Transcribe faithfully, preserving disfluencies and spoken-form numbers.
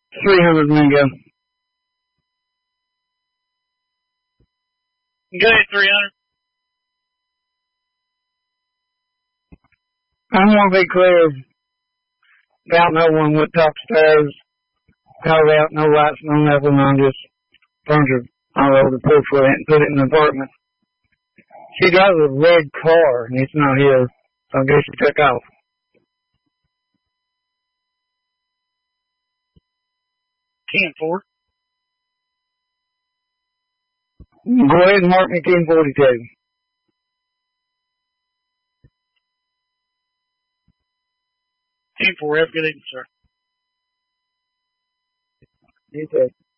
three hundred Mingo. Go ahead, three hundred. I want to be clear about no one went upstairs, called out, no lights, no nothing, I just burned her all over the porch with it and put it in the apartment. She drives a red car, and it's not here, so I guess she took off. ten four. Go ahead and mark me ten forty-two. ten four, have a good evening, sir. You too.